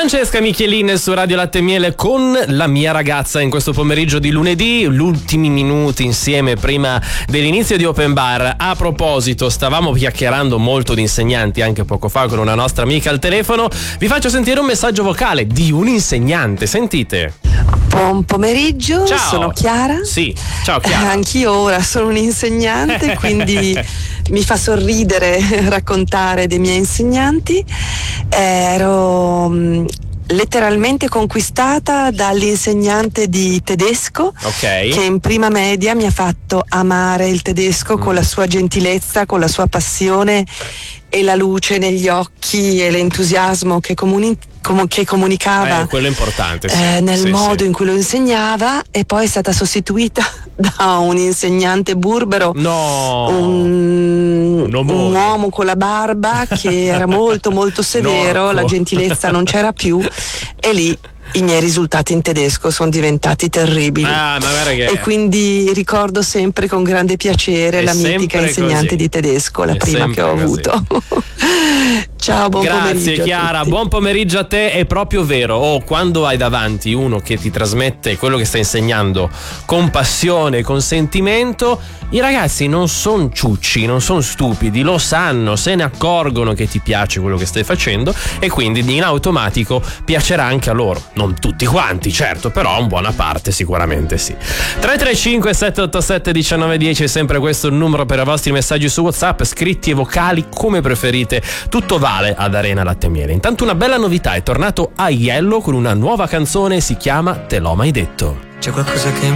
Francesca Michelin su Radio Latte e Miele con la mia ragazza in questo pomeriggio di lunedì, gli ultimi minuti insieme prima dell'inizio di Open Bar. A proposito, stavamo chiacchierando molto di insegnanti anche poco fa con una nostra amica al telefono. Vi faccio sentire un messaggio vocale di un insegnante, sentite. Buon pomeriggio, ciao. Sono Chiara. Sì, ciao Chiara. Anch'io ora sono un'insegnante, quindi mi fa sorridere raccontare dei miei insegnanti. Ero letteralmente conquistata dall'insegnante di tedesco, okay, che in prima media mi ha fatto amare il tedesco con la sua gentilezza, con la sua passione e la luce negli occhi e l'entusiasmo che comunicava, quello è importante, sì. Nel sì, modo sì. in cui lo insegnava. E poi è stata sostituita da un insegnante burbero, un uomo con la barba che era molto molto severo, la gentilezza non c'era più, e lì i miei risultati in tedesco sono diventati terribili. Ma guarda che... E quindi ricordo sempre con grande piacere la mitica insegnante di tedesco, la prima che ho avuto. Ciao, buon pomeriggio. Grazie Chiara, buon pomeriggio a te. È proprio vero, quando hai davanti uno che ti trasmette quello che sta insegnando con passione, con sentimento, i ragazzi non sono ciucci, non sono stupidi, lo sanno, se ne accorgono che ti piace quello che stai facendo e quindi in automatico piacerà anche a loro. Non tutti quanti, certo, però in buona parte sicuramente sì. 335 787 1910 è sempre questo il numero per i vostri messaggi su WhatsApp, scritti e vocali come preferite. Tutto vale ad Arena Latte e Miele. Intanto una bella novità, è tornato Aiello con una nuova canzone, si chiama Te l'ho mai detto. C'è qualcosa che